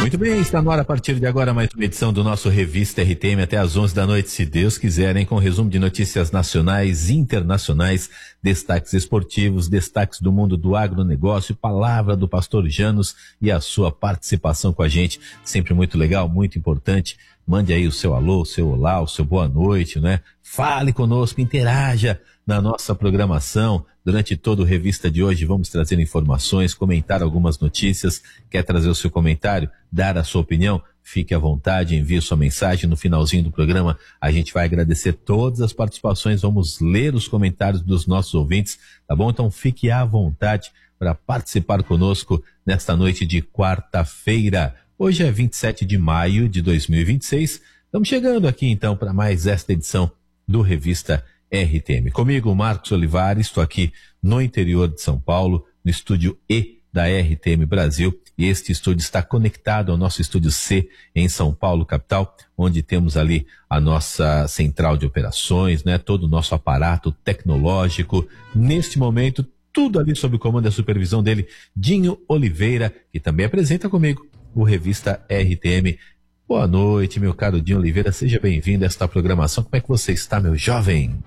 Muito bem, está no ar a partir de agora mais uma edição do nosso Revista RTM até às 11 da noite, se Deus quiser, hein? Com resumo de notícias nacionais e internacionais, destaques esportivos, destaques do mundo do agronegócio, palavra do pastor Janos e a sua participação com a gente, sempre muito legal, muito importante. Mande aí o seu alô, o seu olá, o seu boa noite, né? Fale conosco, interaja na nossa programação. Durante todo o Revista de hoje vamos trazer informações, comentar algumas notícias. Quer trazer o seu comentário, dar a sua opinião? Fique à vontade, envie sua mensagem. No finalzinho do programa a gente vai agradecer todas as participações, vamos ler os comentários dos nossos ouvintes, tá bom? Então fique à vontade para participar conosco nesta noite de quarta-feira. Hoje é 27 de maio de 2026. Estamos chegando aqui então para mais esta edição do Revista RTM. Comigo, Marcos Olivares, estou aqui no interior de São Paulo, no estúdio E da RTM Brasil, e este estúdio está conectado ao nosso estúdio C em São Paulo, capital, onde temos ali a nossa central de operações, né? Todo o nosso aparato tecnológico. Neste momento, tudo ali sob o comando e a supervisão dele, Dinho Oliveira, que também apresenta comigo o Revista RTM. Boa noite, meu caro Dinho Oliveira, seja bem-vindo a esta programação. Como é que você está, meu jovem?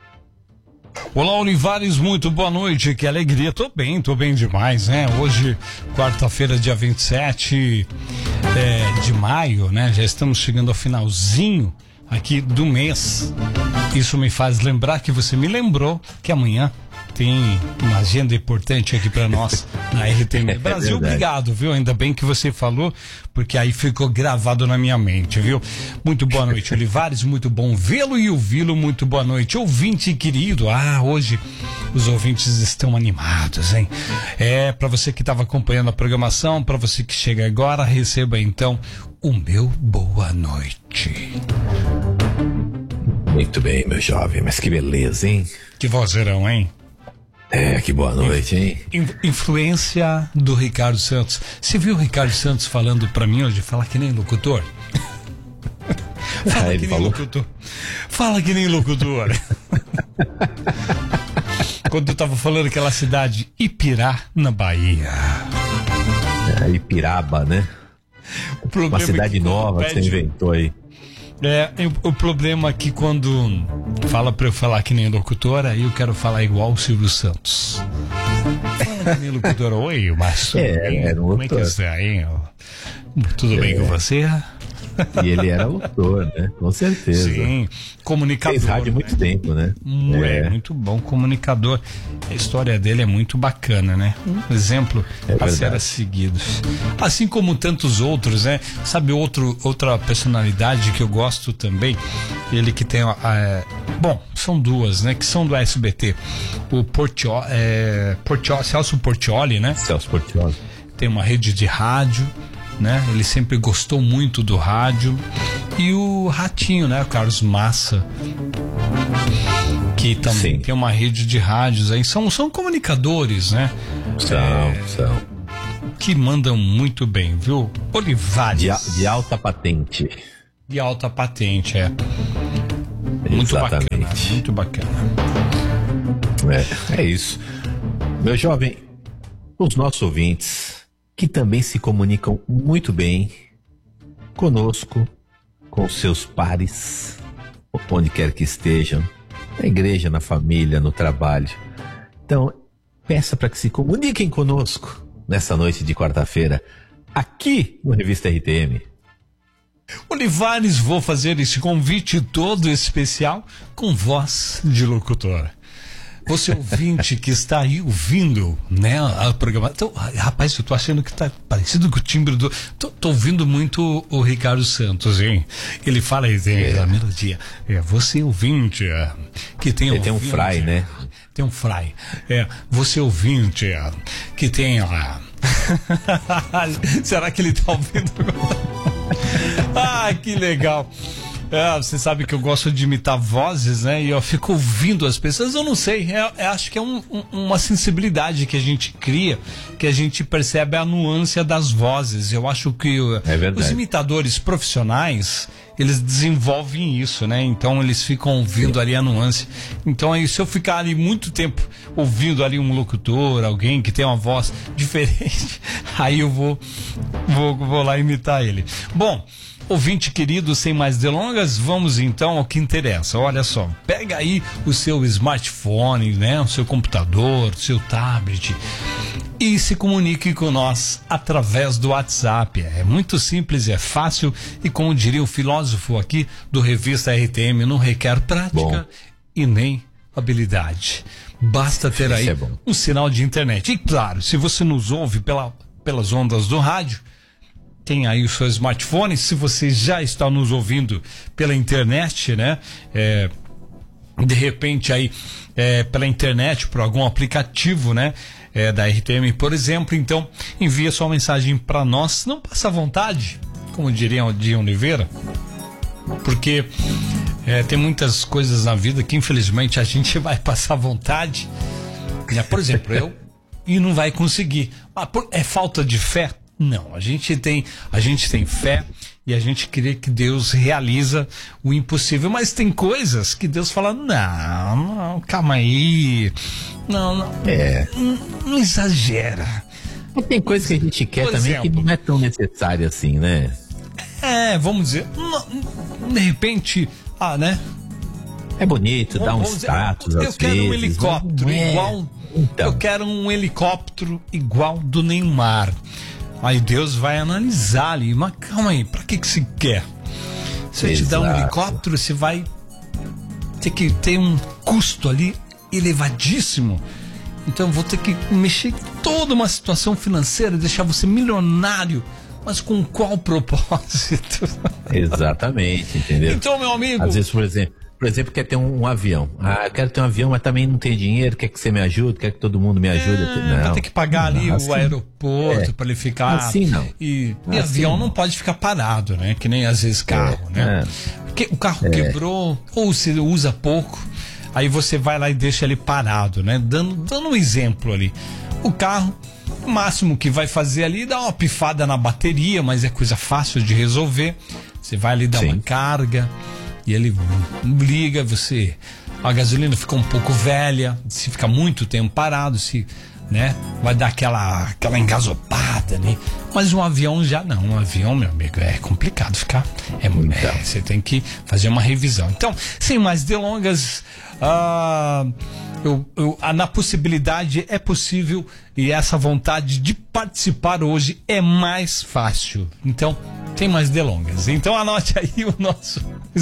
Olá, Olivares, muito boa noite, que alegria, tô bem demais, né? Hoje, quarta-feira, dia 27 de maio, né? Já estamos chegando ao finalzinho aqui do mês. Isso me faz lembrar que você me lembrou que amanhã tem uma agenda importante aqui para nós na RTM Brasil. Obrigado, viu? Ainda bem que você falou, porque aí ficou gravado na minha mente, viu? Muito boa noite, Olivares, muito bom vê-lo e ouvi-lo, muito boa noite, ouvinte querido. Hoje os ouvintes estão animados, hein? Para você que estava acompanhando a programação, para você que chega agora, receba então o meu boa noite. Muito bem, meu jovem, mas que beleza, hein? Que vozeirão, hein? Que boa noite, hein? Influência do Ricardo Santos. Você viu o Ricardo Santos falando pra mim hoje? Fala que nem locutor. Fala que nem locutor. Fala que nem locutor. Quando eu tava falando aquela cidade, Ipirá, na Bahia. Ipiraba, né? Uma cidade nova que você inventou aí. O problema é que quando fala pra eu falar que nem locutora, aí eu quero falar igual o Silvio Santos. Fala que nem locutora. Oi, mas como é que está aí? Tudo bem com você? E ele era autor, né? Com certeza. Sim, comunicador. Fez rádio há muito tempo, né? Muito bom comunicador. A história dele é muito bacana, né? Um exemplo a ser seguido. Assim como tantos outros, né? Sabe outra personalidade que eu gosto também? Ele que tem... são duas, né? Que são do SBT. O Celso Portiolli, né? Celso Portiolli. Tem uma rede de rádio, né? Ele sempre gostou muito do rádio. E o Ratinho, né? O Carlos Massa, que também tem uma rede de rádios aí. São comunicadores, né? São. Que mandam muito bem, viu? Olivares. De alta patente. De alta patente, Muito Exatamente. bacana, muito bacana. É isso. Meu jovem, os nossos ouvintes, que também se comunicam muito bem conosco, com seus pares, onde quer que estejam, na igreja, na família, no trabalho. Então, peça para que se comuniquem conosco nessa noite de quarta-feira, aqui no Revista RTM. Olivares, vou fazer esse convite todo especial com voz de locutora. Você ouvinte que está aí ouvindo, né, a programação. Então, rapaz, eu tô achando que tá parecido com o timbre do... Tô ouvindo muito o Ricardo Santos, hein? Ele fala aí, tem a melodia. Você ouvinte que tem... Ele tem um fry, né? Tem um fry. Você ouvinte que tem... Será que ele tá ouvindo agora? Que legal. Você sabe que eu gosto de imitar vozes, né? E eu fico ouvindo as pessoas, eu não sei, acho que é uma sensibilidade que a gente cria, que a gente percebe a nuance das vozes. Eu acho que os imitadores profissionais, eles desenvolvem isso, né? Então eles ficam ouvindo ali a nuance. Então aí, se eu ficar ali muito tempo ouvindo ali um locutor, alguém que tem uma voz diferente, aí eu vou lá imitar ele. Bom, ouvinte querido, sem mais delongas, vamos então ao que interessa. Olha só, pega aí o seu smartphone, né? O seu computador, o seu tablet e se comunique com nós através do WhatsApp. É muito simples, é fácil e, como diria o filósofo aqui do Revista RTM, não requer prática e nem habilidade. Basta ter aí um sinal de internet. E claro, se você nos ouve pelas ondas do rádio, tem aí o seu smartphone. Se você já está nos ouvindo pela internet, né? De repente aí pela internet, por algum aplicativo, né? Da RTM, por exemplo, então envia sua mensagem para nós. Não passa vontade, como diria o Dinho Oliveira, porque tem muitas coisas na vida que infelizmente a gente vai passar vontade, né? Por exemplo, e não vai conseguir. É falta de fé? Não, a gente tem fé e a gente crê que Deus realiza o impossível, mas tem coisas que Deus fala, não, calma aí, não exagera. Mas tem coisas que a gente quer também que não é tão necessária assim, né? Vamos dizer, de repente, né? É bonito, dá um status às vezes. Eu quero um helicóptero igual, então. Eu quero um helicóptero igual do Neymar. Aí Deus vai analisar ali, mas calma aí, pra que se quer? Se eu te dar um helicóptero, você vai ter que ter um custo ali elevadíssimo. Então vou ter que mexer em toda uma situação financeira, deixar você milionário, mas com qual propósito? Exatamente, entendeu? Então, meu amigo... Às vezes, por exemplo, quer ter um avião. Eu quero ter um avião, mas também não tenho dinheiro, quer que você me ajude, quer que todo mundo me ajude. Vai ter que pagar ali assim, o aeroporto para ele ficar... Assim não. E avião não pode ficar parado, né? Que nem às vezes carro, né? Porque o carro quebrou, ou você usa pouco, aí você vai lá e deixa ele parado, né? Dando um exemplo ali. O carro, o máximo que vai fazer ali, dá uma pifada na bateria, mas é coisa fácil de resolver. Você vai ali dar uma carga... E ele liga, a gasolina fica um pouco velha, se fica muito tempo parado, né, vai dar aquela engasopada, né? Mas um avião já não, um avião, meu amigo, é complicado ficar, você tem que fazer uma revisão. Então, sem mais delongas, na possibilidade é possível e essa vontade de participar hoje é mais fácil. Então, tem mais delongas. Então anote aí o nosso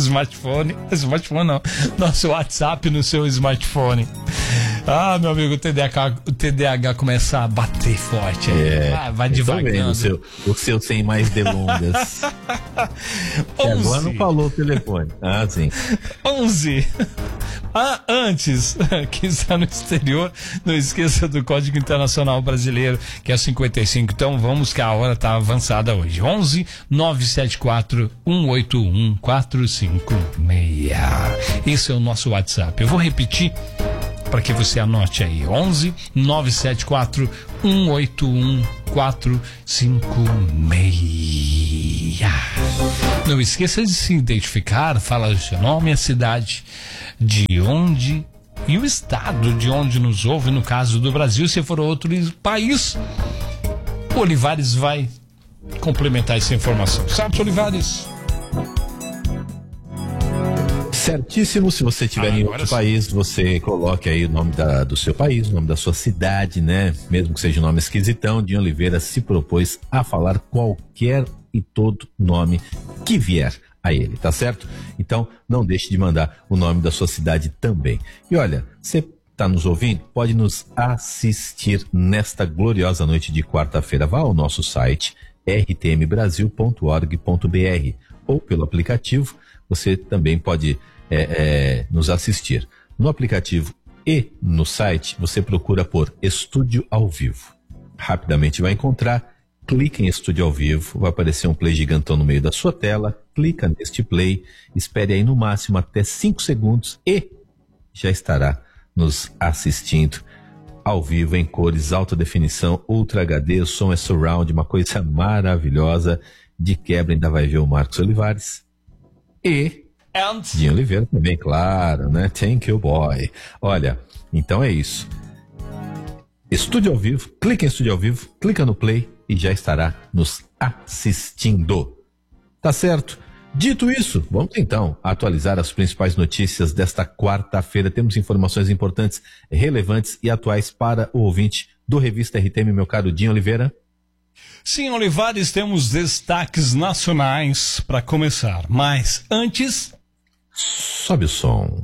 nosso WhatsApp no seu smartphone. Meu amigo, o TDAH começa a bater forte. Vai devagando. O seu sem mais delongas. Agora não falou o telefone. Sim. 11. Antes, quem está no exterior, não esqueça do Código Internacional Brasileiro, que é 55. Então vamos, que a hora está avançada hoje. 11 974 181 456. Esse é o nosso WhatsApp. Eu vou repetir para que você anote aí. 11 974 181 456. Não esqueça de se identificar, fala o seu nome, a cidade de onde e o estado de onde nos ouve, no caso do Brasil. Se for outro país, o Olivares vai complementar essa informação. Certo, Olivares? Certíssimo. Se você estiver em outro país, você coloque aí o nome do seu país, o nome da sua cidade, né? Mesmo que seja um nome esquisitão. Dinho Oliveira se propôs a falar qualquer e todo nome que vier a ele, tá certo? Então, não deixe de mandar o nome da sua cidade também. E olha, você está nos ouvindo? Pode nos assistir nesta gloriosa noite de quarta-feira. Vá ao nosso site rtmbrasil.org.br ou pelo aplicativo. Você também pode nos assistir. No aplicativo e no site, você procura por Estúdio ao Vivo. Rapidamente vai encontrar, clica em Estúdio ao Vivo, vai aparecer um play gigantão no meio da sua tela, clica neste play, espere aí no máximo até 5 segundos e já estará nos assistindo ao vivo, em cores, alta definição, Ultra HD, o som é surround, uma coisa maravilhosa. De quebra ainda vai ver o Marcos Olivares. e Dinho Oliveira também, claro, né? Thank you, boy. Olha, então é isso. Estúdio ao vivo, clica em Estúdio ao vivo, clica no play e já estará nos assistindo. Tá certo? Dito isso, vamos então atualizar as principais notícias desta quarta-feira. Temos informações importantes, relevantes e atuais para o ouvinte do Revista RTM, meu caro Dinho Oliveira. Sim, Olivares, temos destaques nacionais para começar, mas antes... Sobe o som.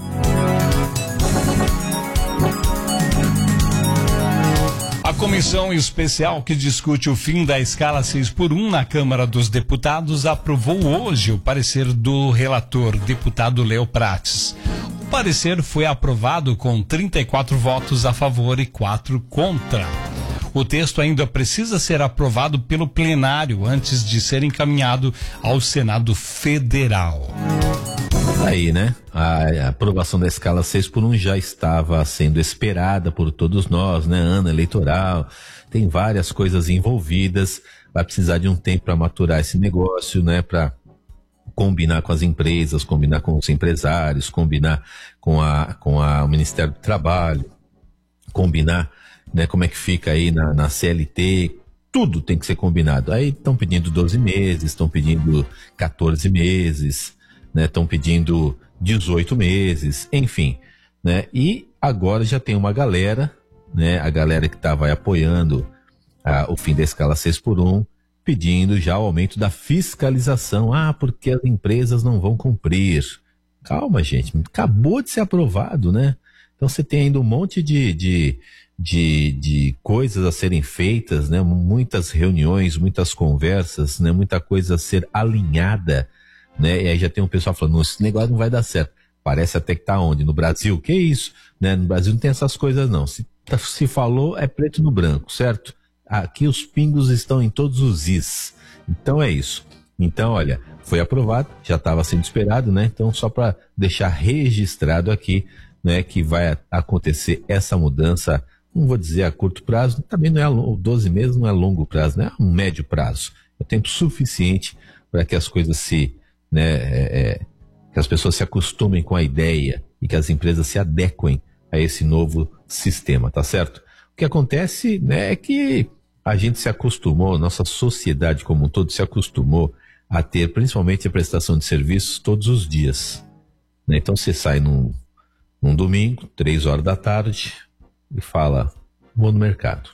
A comissão especial que discute o fim da escala 6x1 na Câmara dos Deputados aprovou hoje o parecer do relator, deputado Léo Prates. O parecer foi aprovado com 34 votos a favor e 4 contra. O texto ainda precisa ser aprovado pelo plenário antes de ser encaminhado ao Senado Federal. Aí, né? A aprovação da escala 6x1 já estava sendo esperada por todos nós, né? Ano eleitoral, tem várias coisas envolvidas, vai precisar de um tempo para maturar esse negócio, né? Para combinar com as empresas, combinar com os empresários, combinar com o Ministério do Trabalho, combinar, né, como é que fica aí na CLT, tudo tem que ser combinado. Aí estão pedindo 12 meses, estão pedindo 14 meses, né, estão pedindo 18 meses, enfim, né, e agora já tem uma galera, né, a galera que estava apoiando o fim da escala 6x1, pedindo já o aumento da fiscalização, porque as empresas não vão cumprir. Calma, gente, acabou de ser aprovado, né, então você tem ainda um monte de coisas a serem feitas, né, muitas reuniões, muitas conversas, né, muita coisa a ser alinhada, né? E aí já tem um pessoal falando, esse negócio não vai dar certo. Parece até que tá onde? No Brasil? Que isso? Né? No Brasil não tem essas coisas não. Se falou, é preto no branco, certo? Aqui os pingos estão em todos os is. Então é isso. Então, olha, foi aprovado, já estava sendo esperado, né? Então, só para deixar registrado aqui, né, que vai acontecer essa mudança, não vou dizer a curto prazo, também não é 12 meses, não é longo prazo, né? É um médio prazo. É tempo suficiente para que as coisas que as pessoas se acostumem com a ideia e que as empresas se adequem a esse novo sistema, tá certo? O que acontece, né, é que a gente se acostumou, nossa sociedade como um todo se acostumou a ter principalmente a prestação de serviços todos os dias, né? Então você sai num domingo, 3 horas da tarde e fala, vou no mercado.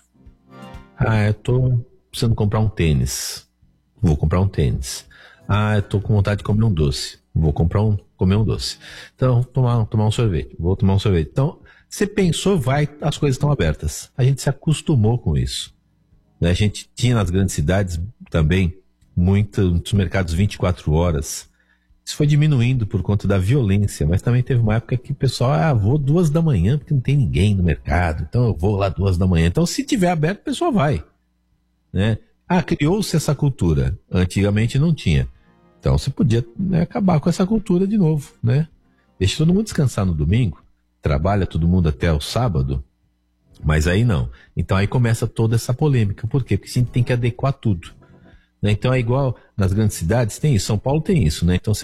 Eu tô precisando comprar um tênis. Vou comprar um tênis. Eu tô com vontade de comer um doce. Vou comer um doce. Então, tomar um sorvete. Vou tomar um sorvete. Então, você pensou, as coisas estão abertas. A gente se acostumou com isso, né? A gente tinha nas grandes cidades também muitos mercados 24 horas. Isso foi diminuindo por conta da violência, mas também teve uma época que o pessoal, vou 2 da manhã porque não tem ninguém no mercado, então eu vou lá 2 da manhã. Então, se tiver aberto, o pessoal vai, né? Criou-se essa cultura. Antigamente não tinha. Então você podia, né, acabar com essa cultura de novo, né? Deixa todo mundo descansar no domingo, trabalha todo mundo até o sábado, mas aí não. Então aí começa toda essa polêmica. Por quê? Porque a gente tem que adequar tudo, né? Então é igual nas grandes cidades, tem isso. São Paulo tem isso, né? Então você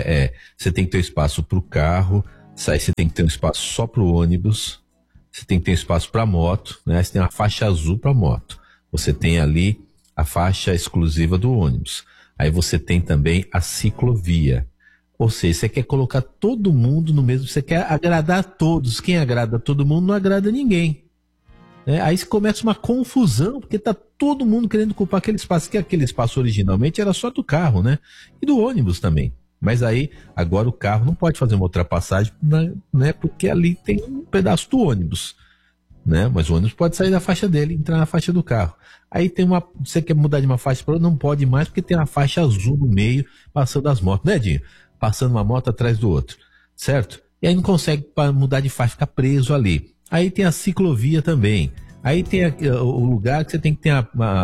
tem que ter espaço para o carro, aí você tem que ter um espaço só para o ônibus, você tem que ter espaço para moto, né? Você tem uma faixa azul para moto, você tem ali a faixa exclusiva do ônibus. Aí você tem também a ciclovia. Ou seja, você quer colocar todo mundo no mesmo, você quer agradar a todos. Quem agrada todo mundo não agrada ninguém, né? Aí começa uma confusão, porque tá todo mundo querendo ocupar aquele espaço, que aquele espaço originalmente era só do carro, né? E do ônibus também. Mas aí, agora o carro não pode fazer uma ultrapassagem, né? Porque ali tem um pedaço do ônibus, né? Mas o ônibus pode sair da faixa dele e entrar na faixa do carro. Aí você quer mudar de uma faixa para outra, não pode mais, porque tem uma faixa azul no meio, passando as motos, né, Dinho? Passando uma moto atrás do outro, certo? E aí não consegue mudar de faixa, fica preso ali. Aí tem a ciclovia também. Aí tem o lugar que você tem que ter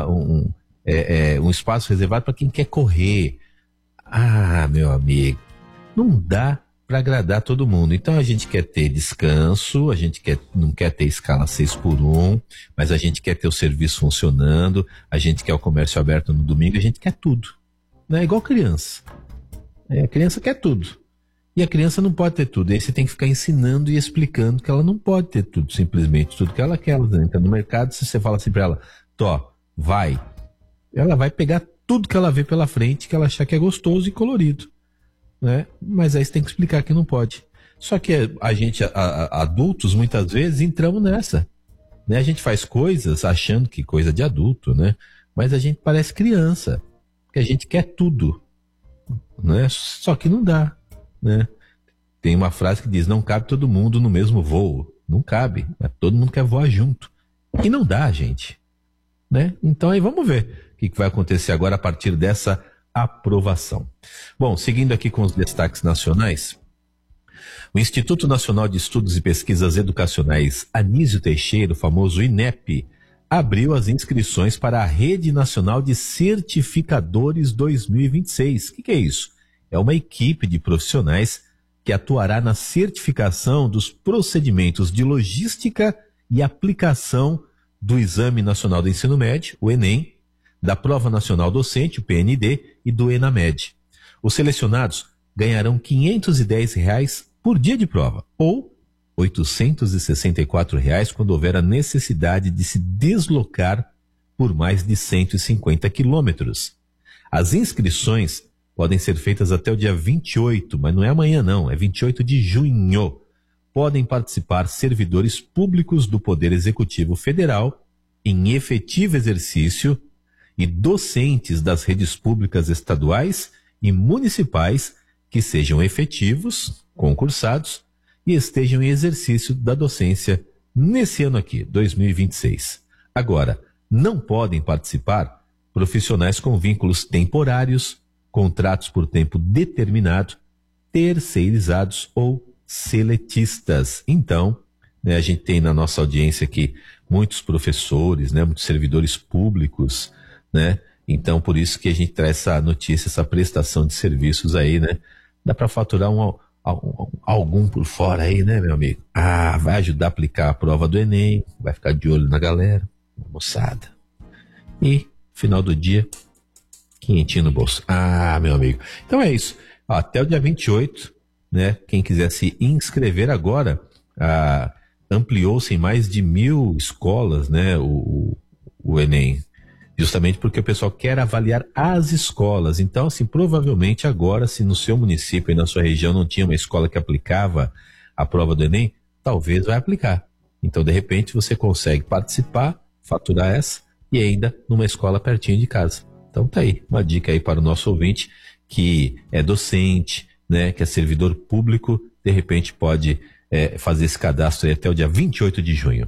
um espaço reservado para quem quer correr. Meu amigo, não dá para agradar todo mundo. Então a gente quer ter descanso, a gente não quer ter escala 6x1, mas a gente quer ter o serviço funcionando, a gente quer o comércio aberto no domingo, a gente quer tudo. Não é igual criança. A criança quer tudo. E a criança não pode ter tudo. E aí você tem que ficar ensinando e explicando que ela não pode ter tudo, simplesmente. Tudo que ela quer. Ela entra no mercado, se você fala assim pra ela, vai. Ela vai pegar tudo que ela vê pela frente, que ela achar que é gostoso e colorido. Né? Mas aí você tem que explicar que não pode. Só que a gente, adultos, muitas vezes, entramos nessa. Né? A gente faz coisas achando que coisa de adulto, né? Mas a gente parece criança. Que a gente quer tudo. Né? Só que não dá. Né? Tem uma frase que diz, não cabe todo mundo no mesmo voo. Não cabe, mas todo mundo quer voar junto. E não dá, gente. Né? Então aí vamos ver o que vai acontecer agora a partir dessa aprovação. Bom, seguindo aqui com os destaques nacionais, o Instituto Nacional de Estudos e Pesquisas Educacionais Anísio Teixeira, o famoso INEP, abriu as inscrições para a Rede Nacional de Certificadores 2026. O que é isso? É uma equipe de profissionais que atuará na certificação dos procedimentos de logística e aplicação do Exame Nacional do Ensino Médio, o Enem, da Prova Nacional Docente, o PND, e do ENAMED. Os selecionados ganharão R$ 510 por dia de prova, ou R$ 864 quando houver a necessidade de se deslocar por mais de 150 quilômetros. As inscrições podem ser feitas até o dia 28, mas não é amanhã não, é 28 de junho. Podem participar servidores públicos do Poder Executivo Federal em efetivo exercício e docentes das redes públicas estaduais e municipais que sejam efetivos, concursados e estejam em exercício da docência nesse ano aqui, 2026. Agora, não podem participar profissionais com vínculos temporários, contratos por tempo determinado, terceirizados ou seletistas. Então, né, a gente tem na nossa audiência aqui muitos professores, né, muitos servidores públicos, né? Então, por isso que a gente traz essa notícia, essa prestação de serviços aí, né? Dá para faturar algum por fora aí, né, meu amigo? Vai ajudar a aplicar a prova do Enem, vai ficar de olho na galera, moçada. E, final do dia, quentinho no bolso. Meu amigo. Então é isso. Até o dia 28, né? Quem quiser se inscrever agora, ampliou-se em mais de 1.000 escolas, né? O Enem. Justamente porque o pessoal quer avaliar as escolas. Então, assim, provavelmente agora, se no seu município e na sua região não tinha uma escola que aplicava a prova do Enem, talvez vai aplicar. Então, de repente, você consegue participar, faturar essa, e ainda numa escola pertinho de casa. Então tá aí, uma dica aí para o nosso ouvinte que é docente, né, que é servidor público, de repente pode fazer esse cadastro aí até o dia 28 de junho.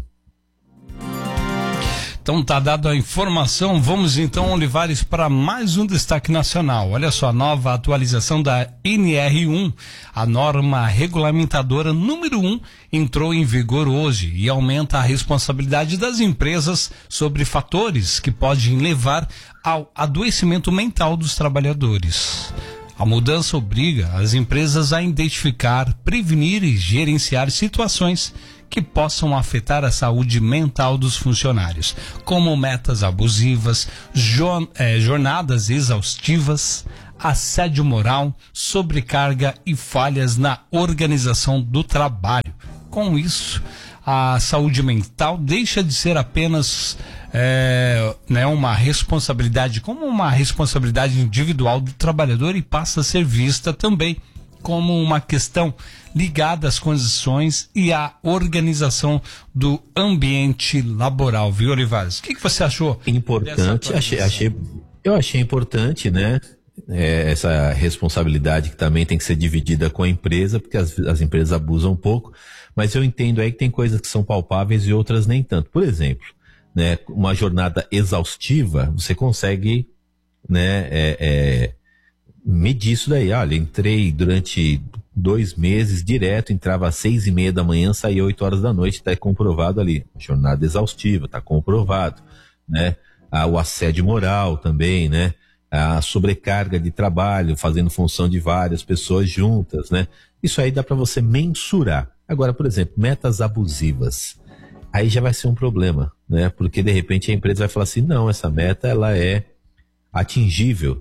Então tá dado a informação, vamos então, Olivares, para mais um destaque nacional. Olha só, a nova atualização da NR1, a norma regulamentadora número 1, entrou em vigor hoje e aumenta a responsabilidade das empresas sobre fatores que podem levar ao adoecimento mental dos trabalhadores. A mudança obriga as empresas a identificar, prevenir e gerenciar situações que possam afetar a saúde mental dos funcionários, como metas abusivas, jornadas exaustivas, assédio moral, sobrecarga e falhas na organização do trabalho. Com isso, a saúde mental deixa de ser apenas uma responsabilidade, como uma responsabilidade individual do trabalhador, e passa a ser vista também como uma questão ligada às condições e à organização do ambiente laboral, viu, Olivares? O que você achou? Importante, eu achei importante, né? Essa responsabilidade que também tem que ser dividida com a empresa, porque as empresas abusam um pouco, mas eu entendo aí que tem coisas que são palpáveis e outras nem tanto. Por exemplo, né, uma jornada exaustiva, você consegue, né, medir isso daí. Olha, entrei durante 2 meses direto, entrava às 6:30 da manhã, saía 8 horas da noite, está comprovado ali. Jornada exaustiva, está comprovado, né? O assédio moral também, né? A sobrecarga de trabalho, fazendo função de várias pessoas juntas, né? Isso aí dá para você mensurar. Agora, por exemplo, metas abusivas. Aí já vai ser um problema, né? Porque de repente a empresa vai falar assim, não, essa meta ela é atingível,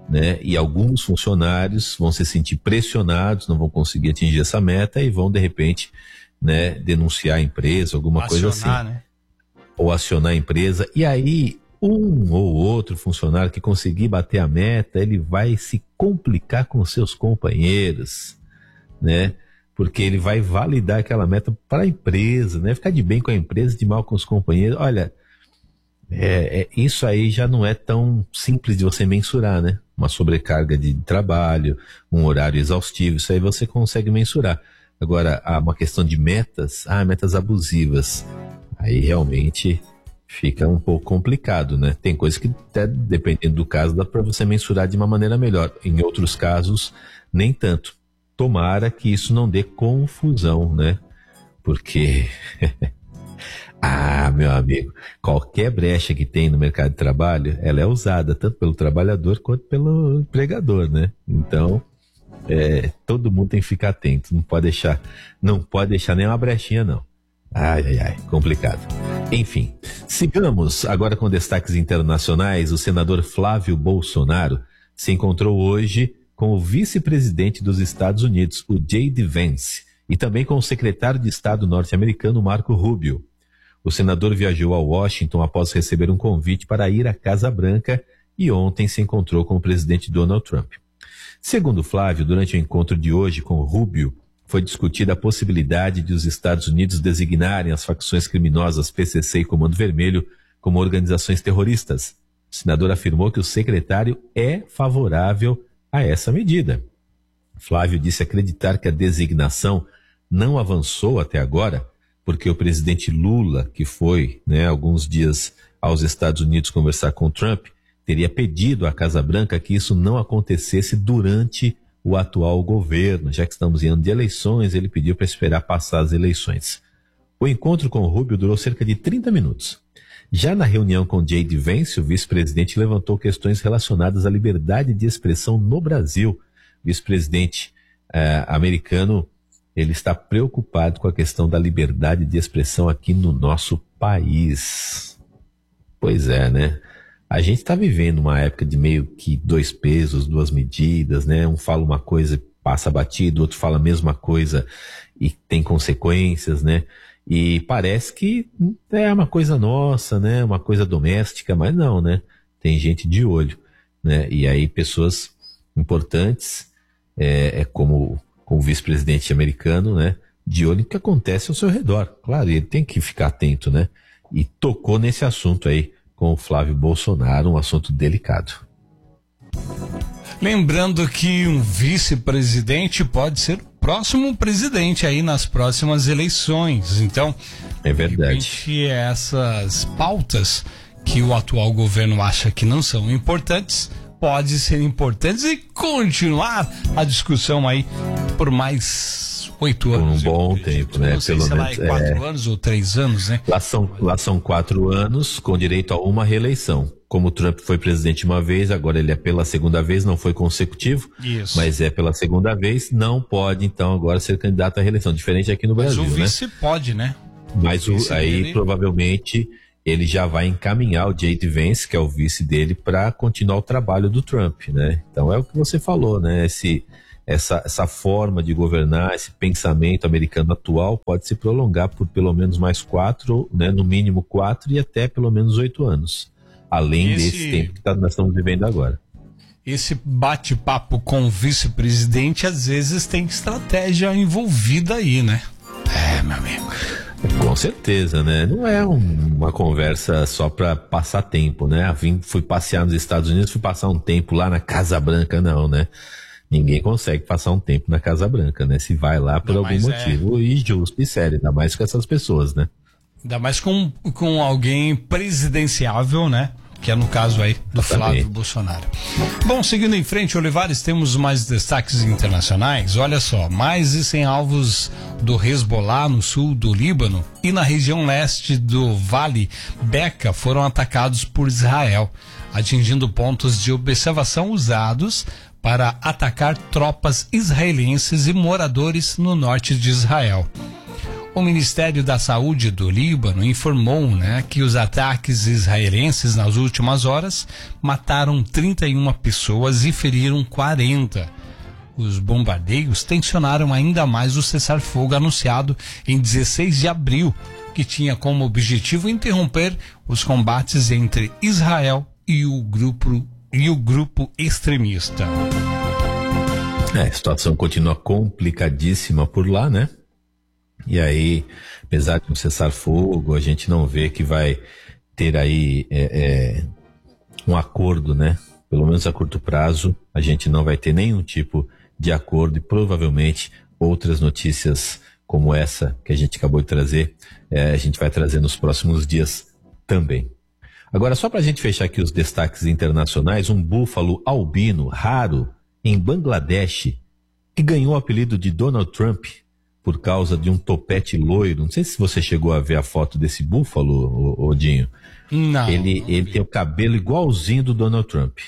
né? E alguns funcionários vão se sentir pressionados, não vão conseguir atingir essa meta e vão, de repente, né, denunciar a empresa, alguma coisa assim. Né? Ou acionar a empresa. E aí, um ou outro funcionário que conseguir bater a meta, ele vai se complicar com seus companheiros, né? Porque ele vai validar aquela meta para a empresa, né? Ficar de bem com a empresa, de mal com os companheiros. Olha, isso aí já não é tão simples de você mensurar, né? Uma sobrecarga de trabalho, um horário exaustivo, isso aí você consegue mensurar. Agora, uma questão de metas, metas abusivas, aí realmente fica um pouco complicado, né? Tem coisas que, até dependendo do caso, dá para você mensurar de uma maneira melhor. Em outros casos, nem tanto. Tomara que isso não dê confusão, né? Porque, meu amigo, qualquer brecha que tem no mercado de trabalho, ela é usada tanto pelo trabalhador quanto pelo empregador, né? Então, todo mundo tem que ficar atento, não pode deixar nenhuma brechinha, não. Complicado. Enfim, sigamos agora com destaques internacionais. O senador Flávio Bolsonaro se encontrou hoje com o vice-presidente dos Estados Unidos, o J.D. Vance, e também com o secretário de Estado norte-americano, Marco Rubio. O senador viajou a Washington após receber um convite para ir à Casa Branca e ontem se encontrou com o presidente Donald Trump. Segundo Flávio, durante o encontro de hoje com Rubio, foi discutida a possibilidade de os Estados Unidos designarem as facções criminosas PCC e Comando Vermelho como organizações terroristas. O senador afirmou que o secretário é favorável a essa medida. Flávio disse acreditar que a designação não avançou até agora, porque o presidente Lula, que foi, alguns dias aos Estados Unidos conversar com Trump, teria pedido à Casa Branca que isso não acontecesse durante o atual governo. Já que estamos em ano de eleições, ele pediu para esperar passar as eleições. O encontro com o Rubio durou cerca de 30 minutos. Já na reunião com J.D. Vance, o vice-presidente levantou questões relacionadas à liberdade de expressão no Brasil. O vice-presidente americano, ele está preocupado com a questão da liberdade de expressão aqui no nosso país. Pois é, né? A gente está vivendo uma época de meio que 2 pesos, 2 medidas, né? Um fala uma coisa e passa batido, o outro fala a mesma coisa e tem consequências, né? E parece que é uma coisa nossa, né? Uma coisa doméstica, mas não, né? Tem gente de olho, né? E aí pessoas importantes, como o vice-presidente americano, né? De olho no que acontece ao seu redor. Claro, ele tem que ficar atento, né? E tocou nesse assunto aí com o Flávio Bolsonaro, um assunto delicado. Lembrando que um vice-presidente pode ser o próximo presidente aí nas próximas eleições. Então, é verdade. De repente, essas pautas que o atual governo acha que não são importantes, pode ser importantes e continuar a discussão aí por mais 8 anos. Por um bom tempo, né? Não sei se lá é 4 anos ou 3 anos, né? Lá são 4 anos com direito a uma reeleição. Como o Trump foi presidente uma vez, agora ele é pela segunda vez, não foi consecutivo, isso, mas é pela segunda vez, não pode então agora ser candidato à reeleição. Diferente aqui no Brasil, né? Mas o vice pode, né? Mas aí provavelmente ele já vai encaminhar o J.D. Vance, que é o vice dele, para continuar o trabalho do Trump, né? Então é o que você falou, né? Essa forma de governar, esse pensamento americano atual pode se prolongar por pelo menos mais 4, né? No mínimo 4 e até pelo menos 8 anos. Além desse tempo que nós estamos vivendo agora. Esse bate-papo com o vice-presidente às vezes tem estratégia envolvida aí, né? Meu amigo. Com certeza, né? Não é uma conversa só para passar tempo, né? Fui passear nos Estados Unidos, fui passar um tempo lá na Casa Branca, não, né? Ninguém consegue passar um tempo na Casa Branca, né? Se vai lá por algum motivo e justo e sério, ainda mais com essas pessoas, né? Ainda mais com alguém presidenciável, né? Que é no caso aí do Flávio Bolsonaro. Bom, seguindo em frente, Olivares, temos mais destaques internacionais. Olha só, mais de 100 alvos do Hezbollah no sul do Líbano e na região leste do Vale Beca foram atacados por Israel, atingindo pontos de observação usados para atacar tropas israelenses e moradores no norte de Israel. O Ministério da Saúde do Líbano informou, né, que os ataques israelenses nas últimas horas mataram 31 pessoas e feriram 40. Os bombardeios tensionaram ainda mais o cessar-fogo anunciado em 16 de abril, que tinha como objetivo interromper os combates entre Israel e o grupo extremista. A situação continua complicadíssima por lá, né? E aí, apesar de um cessar-fogo, a gente não vê que vai ter aí um acordo, né? Pelo menos a curto prazo, a gente não vai ter nenhum tipo de acordo e provavelmente outras notícias como essa que a gente acabou de trazer, a gente vai trazer nos próximos dias também. Agora, só para a gente fechar aqui os destaques internacionais, um búfalo albino raro em Bangladesh, que ganhou o apelido de Donald Trump por causa de um topete loiro. Não sei se você chegou a ver a foto desse búfalo, Odinho. Não. Ele tem o cabelo igualzinho do Donald Trump.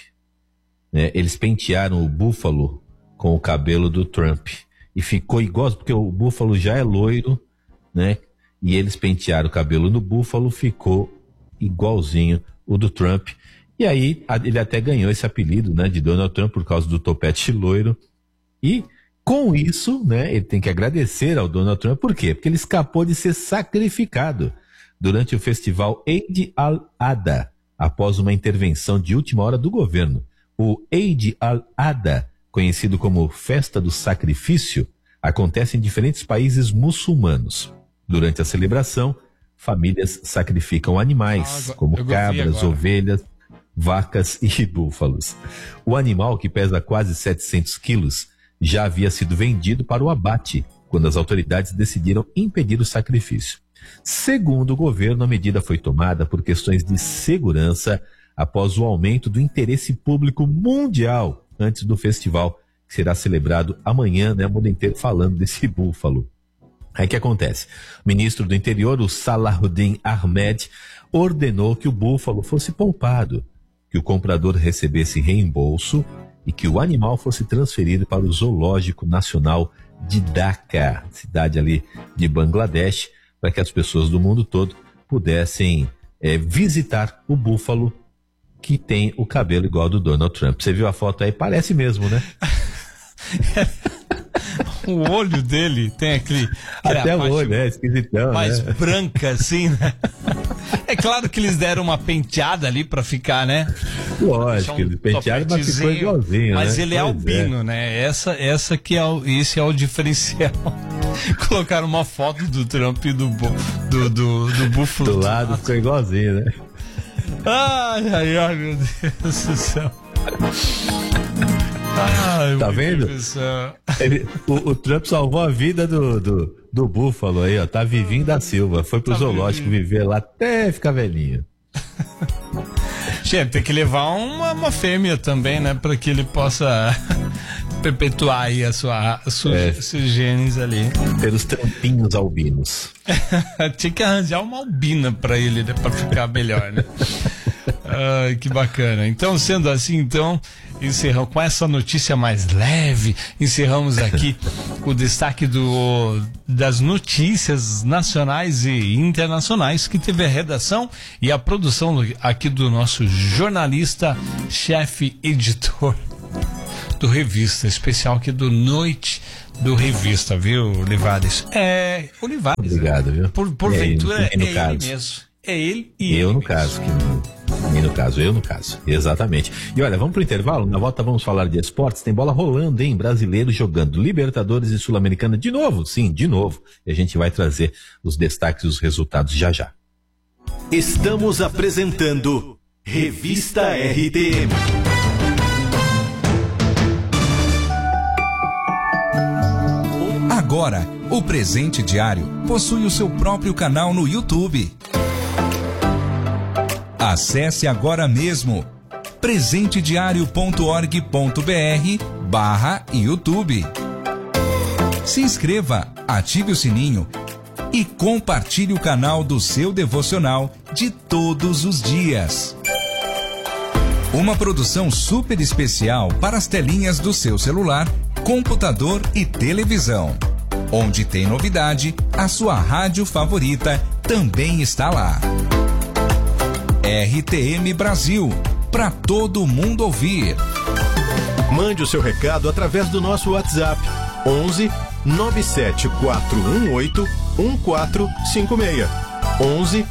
Eles pentearam o búfalo com o cabelo do Trump. E ficou igual, porque o búfalo já é loiro, né? E eles pentearam o cabelo no búfalo, ficou igualzinho o do Trump. E aí ele até ganhou esse apelido, né, de Donald Trump por causa do topete loiro. E com isso, né, ele tem que agradecer ao Donald Trump. Por quê? Porque ele escapou de ser sacrificado durante o festival Eid al-Adha, após uma intervenção de última hora do governo. O Eid al-Adha, conhecido como Festa do Sacrifício, acontece em diferentes países muçulmanos. Durante a celebração, famílias sacrificam animais, como cabras, ovelhas, vacas e búfalos. O animal, que pesa quase 700 quilos, já havia sido vendido para o abate, quando as autoridades decidiram impedir o sacrifício. Segundo o governo, a medida foi tomada por questões de segurança após o aumento do interesse público mundial antes do festival, que será celebrado amanhã, né, o mundo inteiro falando desse búfalo. Aí o que acontece? O ministro do Interior, o Salahuddin Ahmed, ordenou que o búfalo fosse poupado, que o comprador recebesse reembolso e que o animal fosse transferido para o Zoológico Nacional de Dhaka, cidade ali de Bangladesh, para que as pessoas do mundo todo pudessem visitar o búfalo que tem o cabelo igual ao do Donald Trump. Você viu a foto aí? Parece mesmo, né? O olho dele tem aquele até o olho, esquisitão, mais né? branca assim, né? É claro que eles deram uma penteada ali pra ficar, né? Lógico, eles pentearam, mas ficou igualzinho, mas né? ele é albino, né? Esse é o diferencial. Colocaram uma foto do Trump e do búfalo do lado, ficou igualzinho, né? Ai, meu Deus do céu. Ai, tá vendo? O Trump salvou a vida do búfalo aí, ó. Tá vivinho da Silva. Foi pro zoológico viver lá até ficar velhinho. Gente, tem que levar uma fêmea também, né? Pra que ele possa perpetuar aí seus genes ali. Pelos trampinhos albinos. Tinha que arranjar uma albina pra ele, né? Pra ficar melhor, né? Ai, que bacana. Então, sendo assim, encerramos com essa notícia mais leve. Encerramos aqui o destaque das notícias nacionais e internacionais, que teve a redação e a produção aqui do nosso jornalista, chefe, editor do Revista, especial aqui do Noite do Revista, viu, Olivares? O Olivares. Obrigado, viu? Porventura é ele mesmo. É ele e eu ele no caso, eu no caso, exatamente. E olha, vamos pro intervalo, na volta vamos falar de esportes, tem bola rolando, hein? Brasileiro jogando Libertadores e Sul-Americana de novo, sim, de novo. E a gente vai trazer os destaques e os resultados já já. Estamos apresentando Revista RTM. Agora, o Presente Diário possui o seu próprio canal no YouTube. Acesse agora mesmo presentediario.org.br/YouTube. Se inscreva, ative o sininho e compartilhe o canal do seu devocional de todos os dias. Uma produção super especial para as telinhas do seu celular, computador e televisão. Onde tem novidade, a sua rádio favorita também está lá. RTM Brasil, para todo mundo ouvir. Mande o seu recado através do nosso WhatsApp 11 97418 1456. 11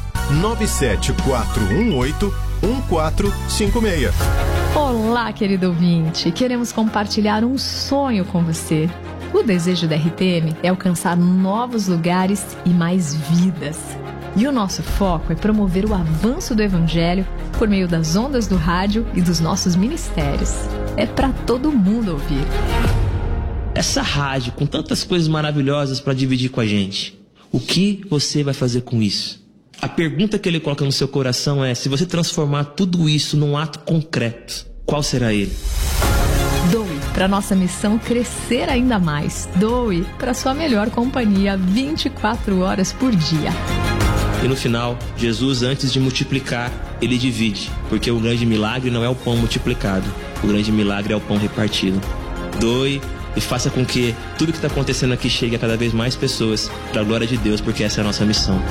97418 1456. Olá, querido ouvinte. Queremos compartilhar um sonho com você. O desejo da RTM é alcançar novos lugares e mais vidas. E o nosso foco é promover o avanço do Evangelho por meio das ondas do rádio e dos nossos ministérios. É para todo mundo ouvir. Essa rádio com tantas coisas maravilhosas para dividir com a gente, o que você vai fazer com isso? A pergunta que ele coloca no seu coração é: se você transformar tudo isso num ato concreto, qual será ele? Doe para nossa missão crescer ainda mais. Doe para sua melhor companhia 24 horas por dia. E no final, Jesus, antes de multiplicar, ele divide, porque o grande milagre não é o pão multiplicado, o grande milagre é o pão repartido. Doe e faça com que tudo que está acontecendo aqui chegue a cada vez mais pessoas, para a glória de Deus, porque essa é a nossa missão.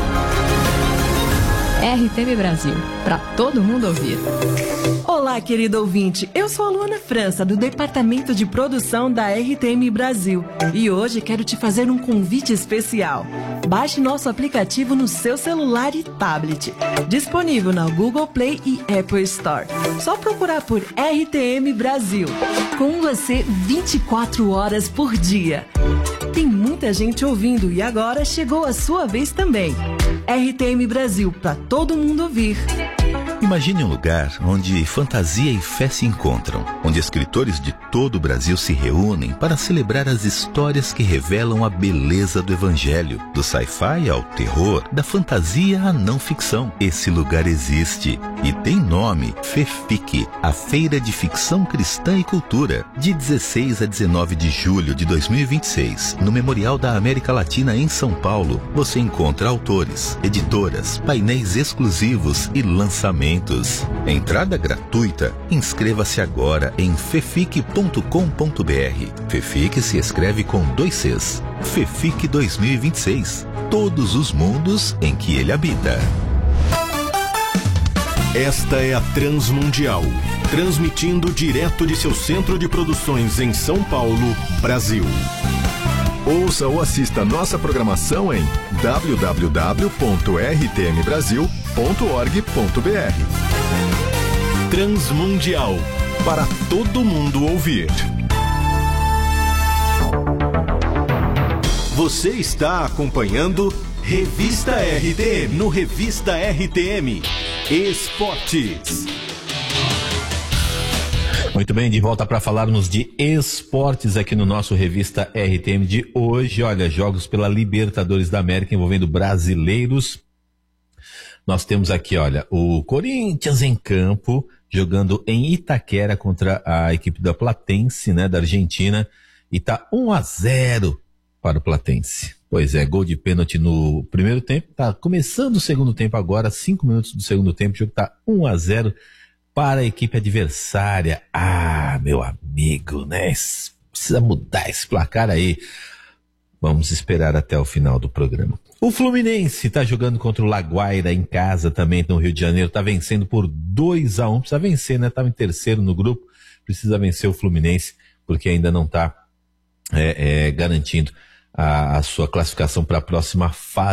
RTM Brasil, para todo mundo ouvir. Olá, querido ouvinte. Eu sou a Luana França, do Departamento de Produção da RTM Brasil. E hoje quero te fazer um convite especial. Baixe nosso aplicativo no seu celular e tablet. Disponível na Google Play e Apple Store. Só procurar por RTM Brasil. Com você 24 horas por dia. Tem muita gente ouvindo e agora chegou a sua vez também. RTM Brasil, para todo mundo ouvir. Imagine um lugar onde fantasia e fé se encontram, onde escritores de todo o Brasil se reúnem para celebrar as histórias que revelam a beleza do Evangelho, do sci-fi ao terror, da fantasia à não ficção. Esse lugar existe e tem nome: FEFIC, a Feira de Ficção Cristã e Cultura, de 16 a 19 de julho de 2026, no Memorial da América Latina em São Paulo. Você encontra autores, editoras, painéis exclusivos e lançamentos. Entrada gratuita. Inscreva-se agora em fefic.com.br. FEFIC se escreve com 2 Cs. FEFIC 2026. Todos os mundos em que ele habita. Esta é a Transmundial, transmitindo direto de seu centro de produções em São Paulo, Brasil. Ouça ou assista nossa programação em www.rtmbrasil.org.br. Transmundial, para todo mundo ouvir. Você está acompanhando Revista RTM, no Revista RTM Esportes. Muito bem, de volta para falarmos de esportes aqui no nosso Revista RTM de hoje. Olha, jogos pela Libertadores da América envolvendo brasileiros. Nós temos aqui, olha, o Corinthians em campo, jogando em Itaquera contra a equipe da Platense, né, da Argentina, e tá 1-0 para o Platense. Pois é, gol de pênalti no primeiro tempo, tá começando o segundo tempo agora, 5 minutos do segundo tempo, o jogo tá 1-0 para a equipe adversária. Ah, meu amigo, né? Precisa mudar esse placar aí. Vamos esperar até o final do programa. O Fluminense está jogando contra o Laguaira em casa também no Rio de Janeiro. Está vencendo por 2-1. Precisa vencer, né? Estava em terceiro no grupo. Precisa vencer o Fluminense, porque ainda não está garantindo a sua classificação para a próxima fase.